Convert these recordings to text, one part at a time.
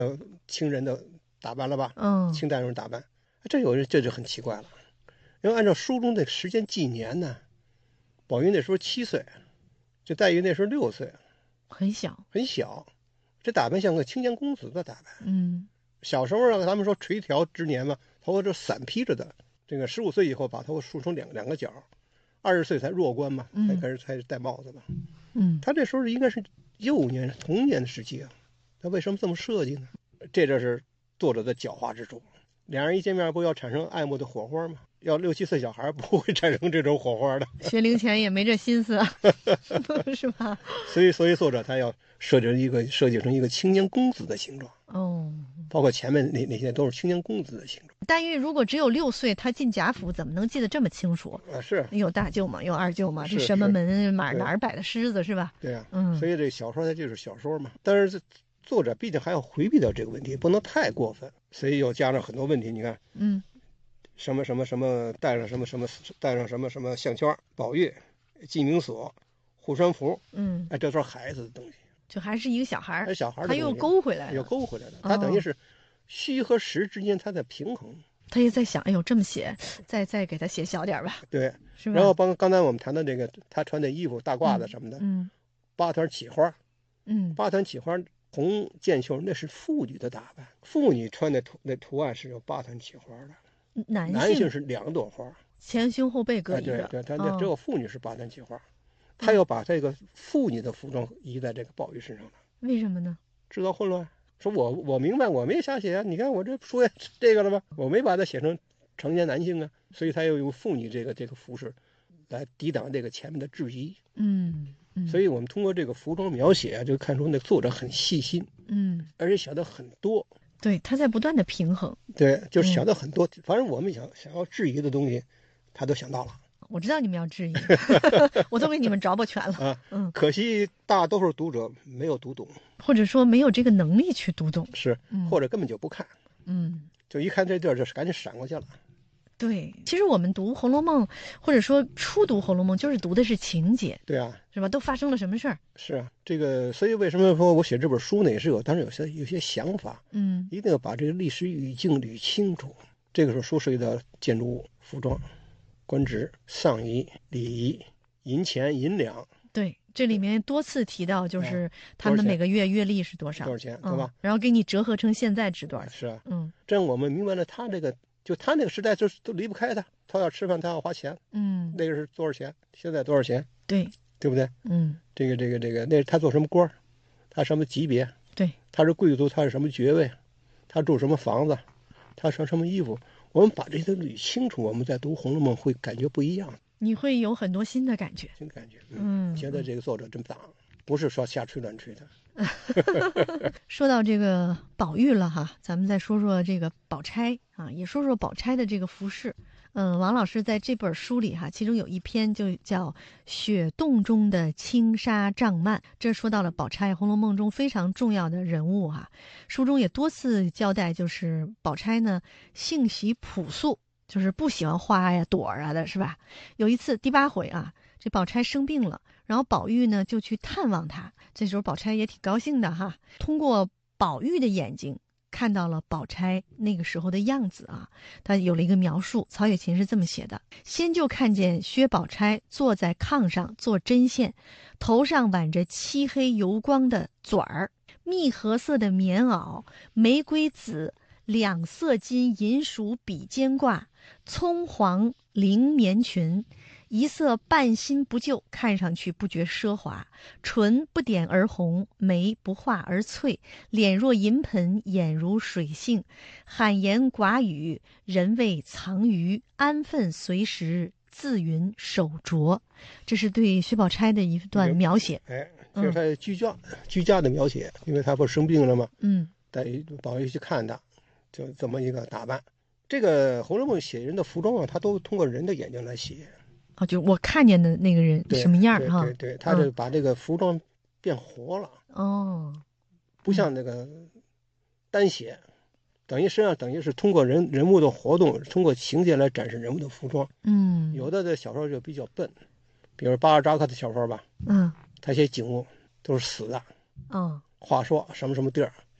清人的打扮了吧？ 嗯， 清代人打扮，这就很奇怪了。因为按照书中的时间纪年呢，宝玉那时候7岁，就黛玉那时候6岁， 很小。 很小，这打扮像个青年公子的打扮。 嗯， 小时候啊，他们说垂髫之年嘛，头发就散披着的。这个15岁以后把头发梳成两个角，20岁才弱冠嘛，才戴帽子嘛。他这时候应该是幼年童年的时期啊，他为什么这么设计呢？这就是作者的狡猾之处。两人一见面不要产生爱慕的火花吗？要6、7岁小孩不会产生这种火花的。 学龄前也没这心思，是吧？ 所以作者他要设计成一个青年公子的形状。 哦， 包括前面那些都是青年公子的形状。 黛玉如果只有6岁，她进贾府怎么能记得这么清楚啊？是有大舅嘛，有二舅嘛，这什么门哪儿摆的狮子是吧？ 对啊，所以这小说它就是小说嘛。但是作者毕竟还要回避掉这个问题，不能太过分，所以又加上很多问题。你看，什么带上什么项圈，宝玉、记名锁、护身符，这都是孩子的东西。 就还是一个小孩， 他又勾回来了， 他等于是虚和实之间他在平衡。 他也在想，哎呦，这么写，再给他写小点吧， 对， 是吧？ 然后刚才我们谈的这个，他穿的衣服、大褂子什么的，8团起花，8团起花，红箭袖，那是妇女的打扮，妇女穿的那图案是有8团起花的，男性是2朵花， 前胸后背各一个， 对，他只有妇女是8团起花。他要把这个妇女的服装移在这个宝玉身上了， 为什么呢？ 制造混乱。说我明白，我没瞎写啊，你看我这说这个了吧，我没把它写成成年男性啊，所以他要用妇女这个服饰来抵挡这个前面的质疑。所以我们通过这个服装描写就看出那作者很细心，而且想的很多。 对，他在不断的平衡。 对，就是想的很多，反正我们想要质疑的东西，他都想到了。 我知道你们要质疑，我都给你们着不全了啊。可惜大多数读者没有读懂， 或者说没有这个能力去读懂， 是，或者根本就不看，就一看这地儿就赶紧闪过去了。 对，其实我们读《红楼梦》，或者说初读《红楼梦》，就是读的是情节， 对啊， 是吧？都发生了什么事儿？ 是啊，这个，所以为什么说我写这本书呢？也是当时有些想法，一定要把这个历史语境捋清楚。这个时候书涉及到建筑物、服装、官职、丧仪、礼仪、银钱、银两。 对，这里面多次提到，就是他们每个月月例是多少钱，对吧？ 然后给你折合成现在值多少？ 是啊，这样我们明白了他这个。就他那个时代就都离不开他要吃饭，他要花钱，那个是多少钱？现在多少钱？ 对不对？这个，那他做什么官？他什么级别？ 对， 他是贵族，他是什么爵位？他住什么房子？他穿什么衣服？我们把这些都捋清楚，我们在读《红楼梦》会感觉不一样， 你会有很多新的感觉。 觉得这个作者真棒，不是说瞎吹乱吹的。 说到这个宝玉了哈，咱们再说说这个宝钗啊，也说说宝钗的这个服饰。王老师在这本书里哈，其中有一篇就叫《雪洞中的轻纱帐幔》，这说到了宝钗《红楼梦》中非常重要的人物哈。书中也多次交代，就是宝钗呢性喜朴素，就是不喜欢花呀朵啊的，是吧？有一次第8回啊，这宝钗生病了，然后宝玉呢就去探望她。这时候宝钗也挺高兴的哈，通过宝玉的眼睛看到了宝钗那个时候的样子啊。他有了一个描述，曹雪芹是这么写的：先就看见薛宝钗坐在炕上做针线，头上挽着漆黑油光的嘴儿，蜜合色的棉袄，玫瑰紫2色金银鼠比肩褂，葱黄绫棉裙，一色半新不旧，看上去不觉奢华，唇不点而红，眉不画而翠，脸若银盆，眼如水杏，罕言寡语，人谓藏于，安分随时，自云手镯。这是对薛宝钗的一段描写。 就是他居家的描写，因为他不是生病了吗？带宝玉去看他，就这么一个打扮。这个《红楼梦》写人的服装啊，他都通过人的眼睛来写。 就我看见的那个人什么样哈？ 对，他就把这个服装变活了。不像那个单写，等于是通过人物的活动，通过情节来展示人物的服装。有的小说就比较笨，比如巴尔扎克的小说吧，他写景物都是死的。话说什么什么地儿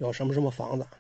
有什么什么房子，